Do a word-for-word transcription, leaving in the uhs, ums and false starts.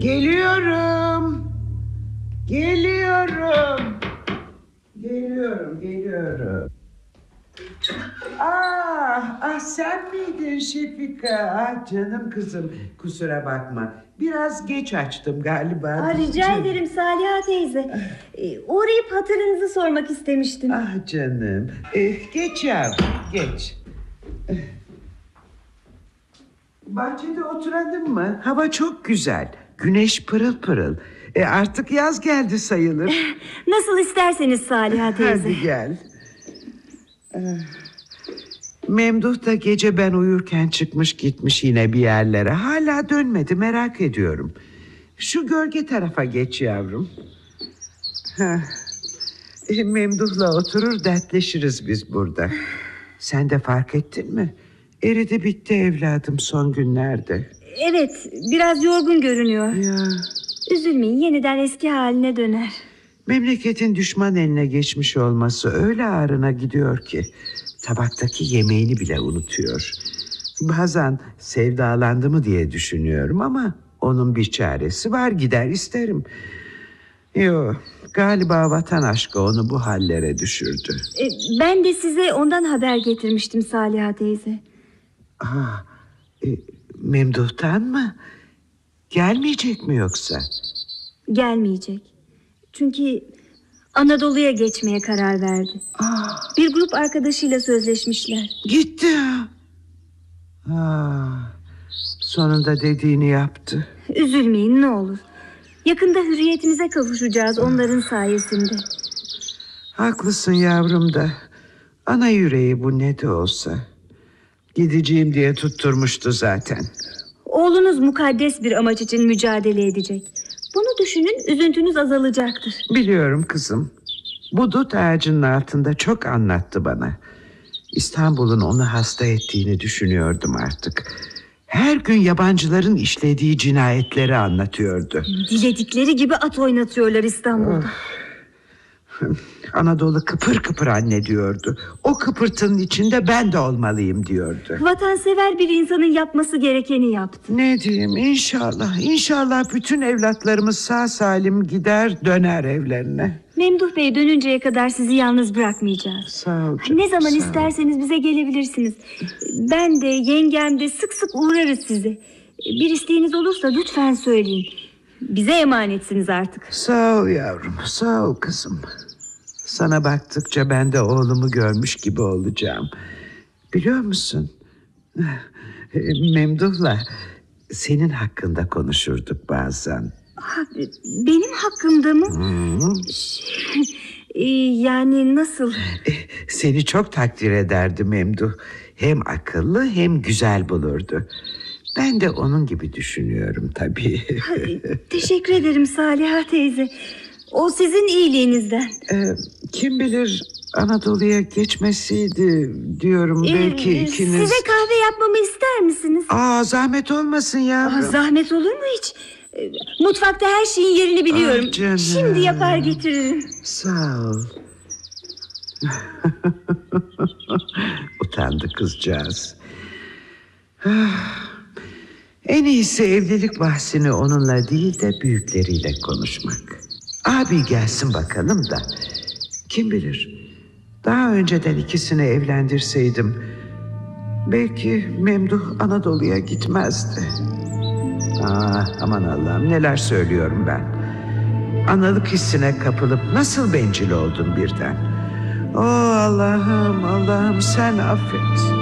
Geliyorum. Geliyorum. Geliyorum, geliyorum. Ah, ah sen miydin Şefika? Ah canım kızım, kusura bakma. Biraz geç açtım galiba. Aa, rica canım. ederim Saliha teyze. Ee, uğrayıp hatırınızı sormak istemiştim. Ah canım. Ee, geç yavrum, geç. Bahçede oturalım mı? Hava çok güzel. Güneş pırıl pırıl. E artık yaz geldi sayılır. Nasıl isterseniz Saliha teyze. Hadi gel. Memduh da gece ben uyurken çıkmış gitmiş yine bir yerlere. Hala dönmedi, merak ediyorum. Şu gölge tarafa geç yavrum. Heh. Memduh'la oturur dertleşiriz biz burada. Sen de fark ettin mi? Eridi bitti evladım son günlerde. Evet, biraz yorgun görünüyor. Ya. Üzülmeyin, yeniden eski haline döner. Memleketin düşman eline geçmiş olması öyle ağrına gidiyor ki tabaktaki yemeğini bile unutuyor. Bazen sevdalandı mı diye düşünüyorum ama onun bir çaresi var, gider isterim. Yo, galiba vatan aşkı onu bu hallere düşürdü. E, ben de size ondan haber getirmiştim Saliha teyze. Aa, e, Memduh'tan mı? Gelmeyecek mi yoksa? Gelmeyecek. Çünkü Anadolu'ya geçmeye karar verdi. Aa, bir grup arkadaşıyla sözleşmişler. Gitti ha. Aa, sonunda dediğini yaptı. Üzülmeyin ne olur. Yakında hürriyetimize kavuşacağız onların sayesinde. Haklısın yavrum da. Ana yüreği bu ne de olsa. Gideceğim diye tutturmuştu zaten. Oğlunuz mukaddes bir amaç için mücadele edecek. Bunu düşünün, üzüntünüz azalacaktır. Biliyorum kızım. Bu dut ağacının altında çok anlattı bana. İstanbul'un onu hasta ettiğini düşünüyordum artık. Her gün yabancıların işlediği cinayetleri anlatıyordu. Diledikleri gibi at oynatıyorlar İstanbul'da. Anadolu kıpır kıpır anne diyordu. O kıpırtının içinde ben de olmalıyım diyordu. Vatansever bir insanın yapması gerekeni yaptı. Ne diyeyim, inşallah İnşallah bütün evlatlarımız sağ salim gider döner evlerine. Memduh Bey dönünceye kadar sizi yalnız bırakmayacağız. Sağ ol canım, ne zaman sağ isterseniz bize gelebilirsiniz. Ben de yengem de sık sık uğrarız size. Bir isteğiniz olursa lütfen söyleyin. Bize emanetsiniz artık. Sağ ol yavrum, sağ ol kızım. Sana baktıkça ben de oğlumu görmüş gibi olacağım. Biliyor musun? Memduh'la senin hakkında konuşurduk bazen. Ha, benim hakkımda mı? Şey, yani nasıl? Seni çok takdir ederdi Memduh. Hem akıllı hem güzel bulurdu. Ben de onun gibi düşünüyorum tabii. Teşekkür ederim Saliha teyze. O sizin iyiliğinizden. Ee, kim bilir Anadolu'ya geçmesiydi diyorum ee, belki ikiniz. Size kahve yapmamı ister misiniz? Aa, zahmet olmasın yavrum. Aa, zahmet olur mu hiç? Mutfakta her şeyin yerini biliyorum. Ah, şimdi yapar getiririm. Sağ ol. Utandı kızcağız. En iyisi evlilik bahsini onunla değil de büyükleriyle konuşmak. Abi gelsin bakalım da. Kim bilir, daha önceden ikisini evlendirseydim belki Memduh Anadolu'ya gitmezdi. Aa, aman Allah'ım, neler söylüyorum ben. Analık hissine kapılıp nasıl bencil oldum birden. Oh Allah'ım, Allah'ım sen affet.